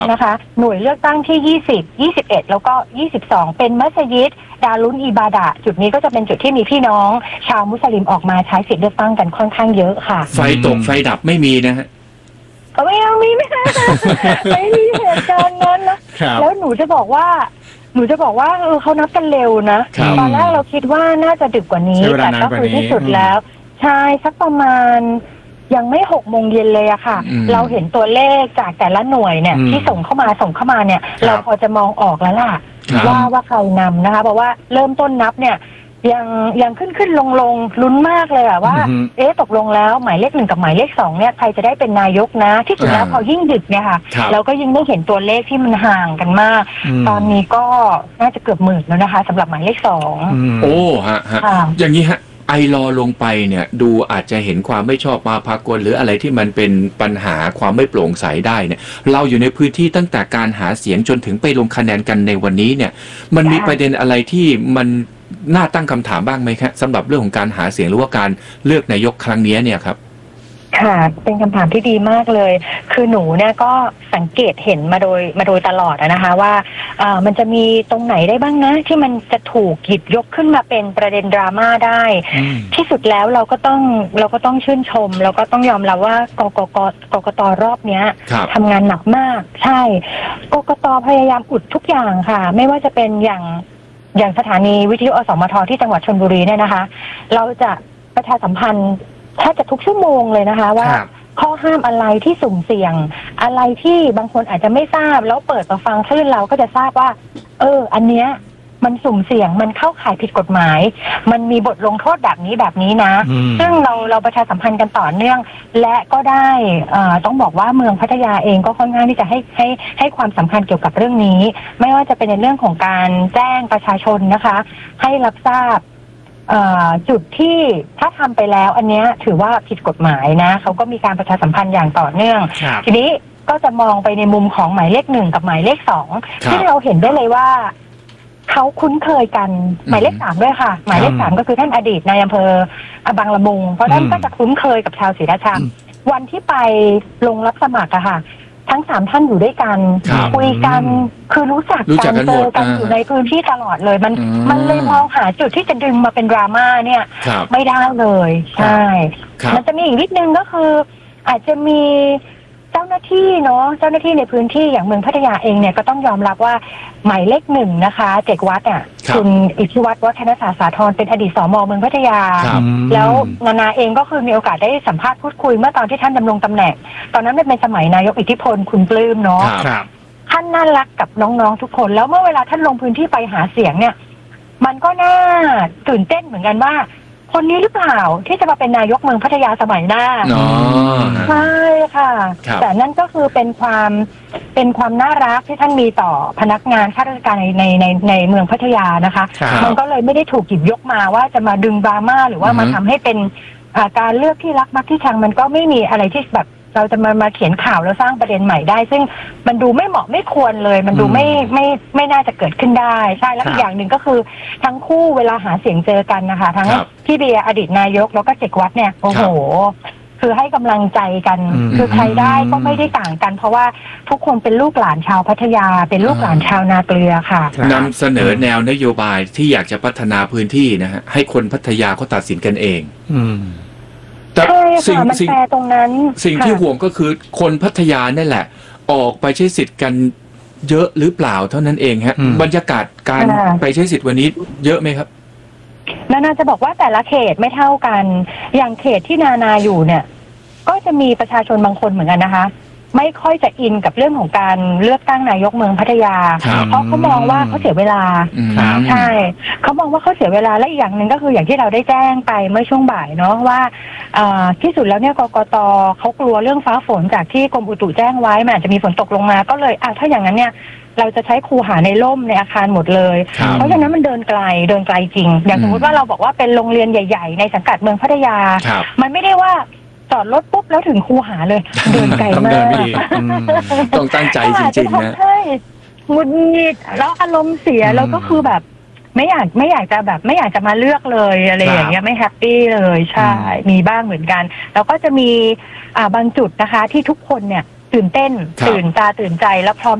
นะคะหน่วยเลือกตั้งที่20 21แล้วก็22เป็นมัสยิดดารุนอิบาดะห์จุดนี้ก็จะเป็นจุดที่มีพี่น้องชาวมุสลิมออกมาใช้สิทธิเลือกตั้งกันค่อนข้างเยอะค่ะไฟตกไฟดับไม่มีนะฮะไม่มีไม่มีเหตุการณ์นั้นนะแล้วหนูจะบอกว่าเขานับกันเร็วนะตอนแรกเราคิดว่าน่าจะดึกกว่านี้แต่ก็คือที่สุดแล้วใช่สักประมาณยังไม่6 โมงเย็นเลยอะค่ะเราเห็นตัวเลขจากแต่ละหน่วยเนี่ยที่ส่งเข้ามาเนี่ยเราพอจะมองออกแล้วล่ะว่าใครนำนะคะเพราะว่าเริ่มต้นนับเนี่ยยังขึ้นลงลุ้นมากเลยอะว่าตกลงแล้วหมายเลข1กับหมายเลข2เนี่ยใครจะได้เป็นนายกนะที่สุดแล้วพอยิ่งดึกเนี่ยค่ะเราก็ยิ่งได้เห็นตัวเลขที่มันห่างกันมากตอนนี้ก็น่าจะเกือบ10,000แล้วนะคะสำหรับหมายเลข2 โอ้ฮะอย่างนี้ฮะไอรอลงไปเนี่ยดูอาจจะเห็นความไม่ชอบมาพากลหรืออะไรที่มันเป็นปัญหาความไม่โปร่งใสได้เนี่ยเราอยู่ในพื้นที่ตั้งแต่การหาเสียงจนถึงไปลงคะแนนกันในวันนี้เนี่ยมันมีประเด็นอะไรที่มันน่าตั้งคำถามบ้างไหมครับสำหรับเรื่องของการหาเสียงหรือว่าการเลือกนายกครั้งนี้เนี่ยครับค่ะเป็นคำถามที่ดีมากเลยคือหนูเนี่ยก็สังเกตเห็นมาโดยตลอดนะคะว่ามันจะมีตรงไหนได้บ้างนะที่มันจะถูกหยิบยกขึ้นมาเป็นประเด็นดราม่าได้ที่สุดแล้วเราก็ต้องชื่นชมแล้วก็ต้องยอมรับว่ากกต.รอบเนี้ยทำงานหนักมากใช่กกต.พยายามอุดทุกอย่างค่ะไม่ว่าจะเป็นอย่างสถานีวิทยุอสมทที่จังหวัดชลบุรีเนี่ยนะคะเราจะประชาสัมพันธ์แทบจะทุกชั่วโมงเลยนะคะว่าข้อห้ามอะไรที่สุ่มเสี่ยงอะไรที่บางคนอาจจะไม่ทราบแล้วเปิดมาฟังคลื่นเราก็จะทราบว่าอันเนี้ยมันสุ่มเสี่ยงมันเข้าข่ายผิดกฎหมายมันมีบทลงโทษแบบนี้นะซึ่งเราประชาสัมพันธ์กันต่อเนื่องและก็ได้ต้องบอกว่าเมืองพัทยาเองก็ค่อนข้างที่จะให้ความสำคัญเกี่ยวกับเรื่องนี้ไม่ว่าจะเป็นในเรื่องของการแจ้งประชาชนนะคะให้รับทราบจุดที่ถ้าทำไปแล้วอันนี้ถือว่าผิดกฎหมายนะเขาก็มีการประชาสัมพันธ์อย่างต่อเนื่องทีนี้ก็จะมองไปในมุมของหมายเลข1กับหมายเลข2ที่เราเห็นได้เลยว่าเขาคุ้นเคยกันหมายเลข3ด้วยค่ะหมายเลข3ก็คือท่านอดีตนายอำเภอบางละมุงเพราะท่านก็จะคุ้นเคยกับชาวศรีราชาวันที่ไปลงรับสมัครอะค่ะทั้ง3ท่านอยู่ด้วยกันคุยกันคือรู้จักกันเจอกันอยู่ในพื้นที่ตลอดเลยมันเลยมองหาจุดที่จะดึงมาเป็นดราม่าเนี่ยไม่ได้เลยใช่มันจะมีอีกนิดนึงก็คืออาจจะมีเจ้าหน้าที่ในพื้นที่อย่างเมืองพัทยาเองเนี่ยก็ต้องยอมรับว่าหมายเลข1นะคะเจกวัดคุณอิทธิวัฒน์วัฒนศาสตร์สาธรเป็นอดีตสม.เมืองพัทยาแล้วนาเองก็คือมีโอกาสได้สัมภาษณ์พูดคุยเมื่อตอนที่ท่านดำรงตำแหน่งตอนนั้นเป็นสมัยนายกอิทธิพลคุณปลื้มเนาะท่านน่ารักกับน้องๆทุกคนแล้วเมื่อเวลาท่านลงพื้นที่ไปหาเสียงเนี่ยมันก็น่าตื่นเต้นเหมือนกันว่าคนนี้หรือเปล่าที่จะมาเป็นนายกเมืองพัทยาสมัยหน้าใช่ค่ะแต่นั่นก็คือเป็นความน่ารักที่ท่านมีต่อพนักงานข้าราชการในเมืองพัทยานะคะมันก็เลยไม่ได้ถูกหยิบยกมาว่าจะมาดึงดราม่าหรือว่ามาทำให้เป็นการเลือกที่รักมักที่ชังมันก็ไม่มีอะไรที่แบบเราจะมาเขียนข่าวแล้วสร้างประเด็นใหม่ได้ซึ่งมันดูไม่เหมาะไม่ควรเลยมันดูไม่น่าจะเกิดขึ้นได้ใช่แล้วอีกอย่างหนึ่งก็คือทั้งคู่เวลาหาเสียงเจอกันนะคะทั้งพี่เบียร์อดีตนายกแล้วก็เจกวัดเนี่ยโอ้โหคือให้กำลังใจกันคือใครได้ก็ไม่ได้ต่างกันเพราะว่าทุกคนเป็นลูกหลานชาวพัทยาเป็นลูกหลานชาวนาเกลือค่ะนำเสนอแนวนโยบายที่อยากจะพัฒนาพื้นที่นะฮะให้คนพัทยาเขาตัดสินกันเองแต่สิ่งตรงนั้นสิ่งที่ห่วงก็คือคนพัทยานี่แหละออกไปใช้สิทธิ์กันเยอะหรือเปล่าเท่านั้นเองฮะบรรยากาศการไปใช้สิทธิ์วันนี้เยอะไหมครับนาจะบอกว่าแต่ละเขตไม่เท่ากันอย่างเขตที่นาอยู่เนี่ยก็จะมีประชาชนบางคนเหมือนกันนะคะไม่ค่อยจะอินกับเรื่องของการเลือกตั้งนายกเมืองพัทยาเพราะเขามองว่าเขาเสียเวลาใช่เขามองว่าเขาเสียเวลาและอีกอย่างหนึ่งก็คืออย่างที่เราได้แจ้งไปเมื่อช่วงบ่ายเนาะว่าที่สุดแล้วเนี่ยกกต.เขากลัวเรื่องฟ้าฝนจากที่กรมอุตุแจ้งไว้มันอาจจะมีฝนตกลงมาก็เลยถ้าอย่างนั้นเนี่ยเราจะใช้คูหาในร่มในอาคารหมดเลยเพราะฉะนั้นมันเดินไกลจริงอย่างสมมติว่าเราบอกว่าเป็นโรงเรียนใหญ่ๆในสังกัดเมืองพัทยามันไม่ได้ว่าจอดรถปุ๊บแล้วถึงคูหาเลยเดินไกลมากต้องตั้งใจจริงๆนะใช่หงุดหงิดแล้วอารมณ์เสียแล้วก็คือแบบไม่อยากจะแบบไม่อยากจะมาเลือกเลยอะไรอย่างเงี้ยไม่แฮปปี้เลยใช่มีบ้างเหมือนกันแล้วก็จะมีบางจุดนะคะที่ทุกคนเนี่ยตื่นเต้นครับตื่นตาตื่นใจแล้วพร้อม